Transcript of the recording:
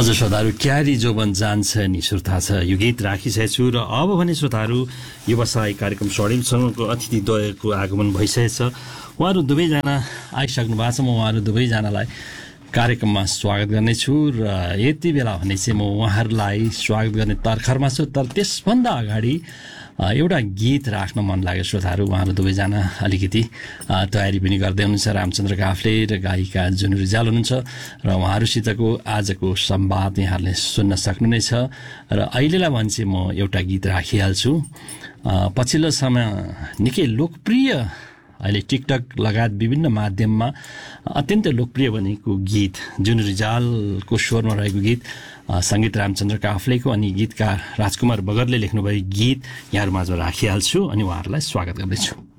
हजुर श्रोताहरू, क्यारी जोबन जान्छ नि सुर्ता छ यो गीत राखिसकेको छु। र अब भने श्रोताहरू, व्यवसाय कार्यक्रम स्वर्णिमसँगको अतिथिद्वयको आगमन भइसकेको छ। उहाँहरू दुवैजना आइसक्नु भएको छ। म उहाँहरू दुवैजनालाई कार्यक्रममा स्वागत गर्नेछु। र यति बेला भने चाहिँ म उहाँहरूलाई स्वागत गर्ने तर्खरमा छु। तर त्यसभन्दा अगाडि एउटा गीत राख्न मन लाग्यो श्रोताहरू। उहाँहरू दुवैजना अलिकति तयारी पनि गर्दै हुनुहुन्छ। रामचन्द्र काफ्ले र गायिका जुन रिजाल हुनुहुन्छ। र उहाँहरूसितको आजको संवाद यहाँहरूले सुन्न सक्नु नै छ। र अहिलेलाई भने चाहिँ म एउटा गीत राखिहाल्छु। पछिल्लो समय निकै लोकप्रिय, अहिले टिकटक लगायत विभिन्न माध्यममा अत्यन्तै लोकप्रिय बनेको गीत, जुन रिजालको स्वरमा रहेको गीत, सङ्गीत रामचन्द्र काफ्लेको, अनि गीतकार राजकुमार बगरले लेख्नुभएको गीत यहाँहरूमाझ राखिहाल्छु अनि उहाँहरूलाई स्वागत गर्दैछु।